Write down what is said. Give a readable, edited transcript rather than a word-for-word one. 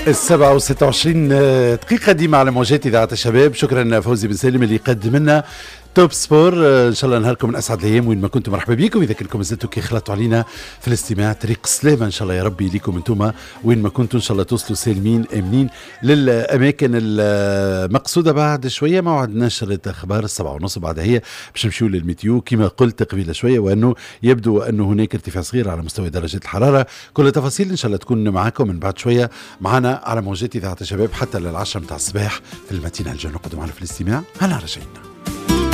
27 دقيقة ديما على موجات إذاعة الشباب. شكرا فوزي بن سالم اللي يقدم لنا توب سبور. إن شاء الله نهاركم من أسعد الأيام وين ما كنتم. مرحبا بكم. إذا كنتم زدتوا كي خلطوا علينا في الاستماع طريق السلامة إن شاء الله يا ربي ليكم انتم وين ما كنتم. إن شاء الله توصلوا سالمين آمنين للأماكن المقصودة. بعد شوية موعد نشرة أخبار 7:30 بعدها هي باش نمشيو للميتيو كما قلت قبيله شوية، وأنه يبدو أنه هناك ارتفاع صغير على مستوى درجات الحرارة. كل التفاصيل إن شاء الله تكون معكم من بعد شوية معنا على موجات إذاعة الشباب حتى للعشرة متاع الصباح في المتينة الجو. نقعدوا معنا في الاستماع. هلا رجعنا.